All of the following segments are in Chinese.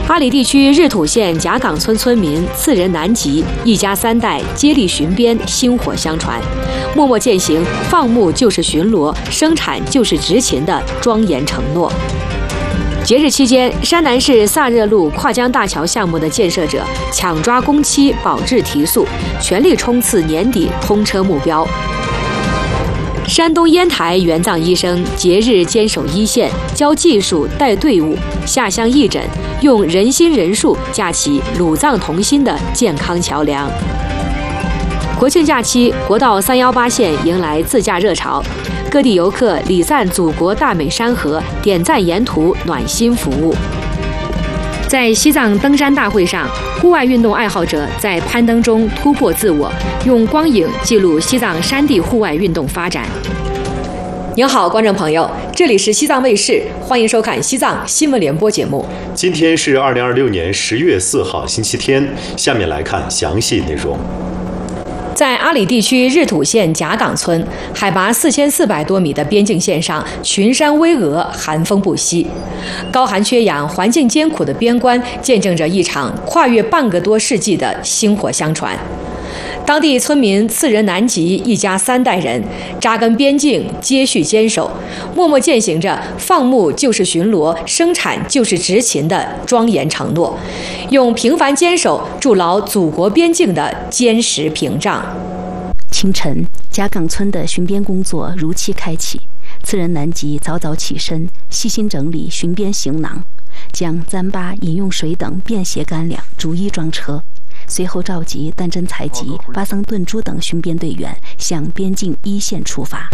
阿里地区日土县贾岗村村民次仁南吉一家3代接力巡边，薪火相传，默默践行放牧就是巡逻，生产就是执勤的庄严承诺。节日期间，山南市萨热路跨江大桥项目的建设者抢抓工期，保质提速，全力冲刺年底通车目标。山东烟台援藏医生节日坚守一线，教技术带队伍，下乡义诊，用人心人术架起鲁藏同心的健康桥梁。国庆假期，国道318线迎来自驾热潮，各地游客礼赞祖国大美山河，点赞沿途暖心服务。在西藏登山大会上，户外运动爱好者在攀登中突破自我，用光影记录西藏山地户外运动发展。您好，观众朋友，这里是西藏卫视，欢迎收看西藏新闻联播节目。 今天是2026年10月4号，星期天。下面来看详细内容。 在阿里地区日土县贾岗村，海拔4400多米的边境线上，群山巍峨，寒风不息。高寒缺氧、环境艰苦的边关，见证着一场跨越半个多世纪的薪火相传。当地村民次仁南吉一家3代人扎根边境，接续坚守，默默践行着放牧就是巡逻，生产就是执勤的庄严承诺，用平凡坚守筑牢祖国边境的坚实屏障。 清晨，贾岗村的巡边工作如期开启。次仁南吉早早起身，细心整理巡边行囊，将糌粑、饮用水等便携干粮逐一装车。随后召集丹真采集、巴桑顿珠等巡边队员向边境一线出发。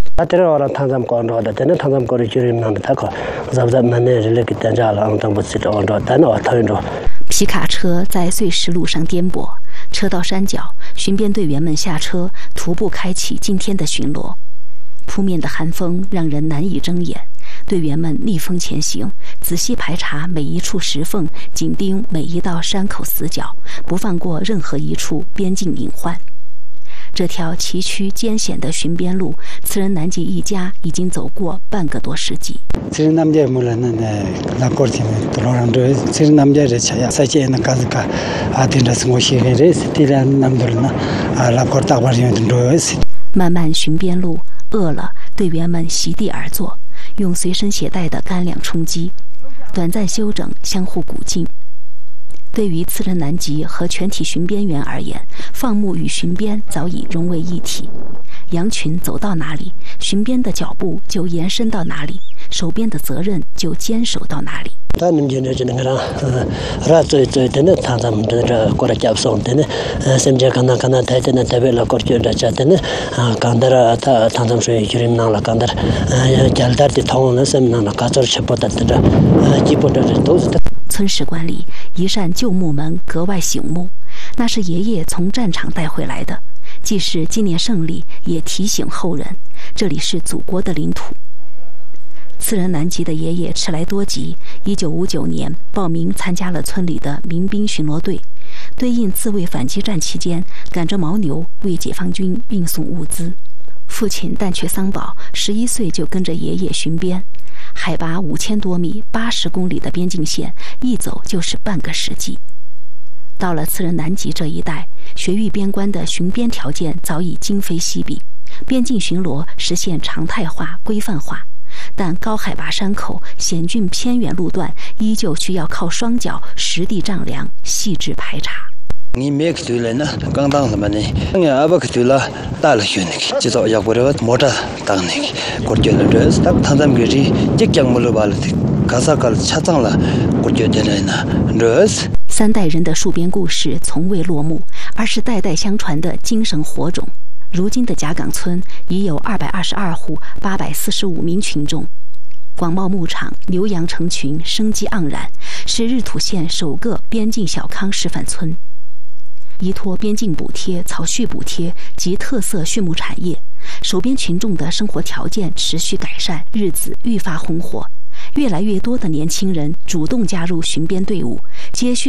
皮卡车在碎石路上颠簸，车到山脚，巡边队员们下车，徒步开启今天的巡逻。扑面的寒风让人难以睁眼，队员们逆风前行，仔细排查每一处石缝，紧盯每一道山口死角，不放过任何一处边境隐患。这条崎岖艰险的巡边路，次仁南吉一家已经走过半个多世纪。漫漫巡边路，饿了，队员们席地而坐，用随身携带的干粮充饥，短暂休整，相互鼓劲。对于次仁南吉和全体巡边员而言，放牧与巡边早已融为一体。羊群走到哪里，巡边的脚步就延伸到哪里，守边的责任就坚守到哪里。村史馆里一扇旧木门格外醒目，那是爷爷从战场带回来的，既是纪念胜利，也提醒后人，这里是祖国的领土。次仁南吉的爷爷迟来多吉1959年报名参加了村里的民兵巡逻队，对应自卫反击战期间赶着牦牛为解放军运送物资。父亲但却桑宝11岁就跟着爷爷巡边，海拔5000多米、80公里的边境线，一走就是半个世纪。到了次仁南吉这一带，雪域边关的巡边条件早已今非昔比，边境巡逻实现常态化、规范化，但高海拔山口、险峻偏远路段依旧需要靠双脚实地丈量、细致排查。 你没去对了呢，刚当什么呢？你阿不去对了，大了选那个，就找要不然摩托当那个，过去了这是他咱们这这讲不了吧了的，刚才搞恰当了，过去的人呢，这是。 3代人的戍边故事从未落幕，而是代代相传的精神火种。如今的贾岗村已有222户，845名群众。广袤牧场、牛羊成群，生机盎然，是日土县首个边境小康示范村。依托边境补贴、草畜补贴及特色畜牧产业，守边群众的生活条件持续改善，日子愈发红火。越来越多的年轻人主动加入巡边队伍，接续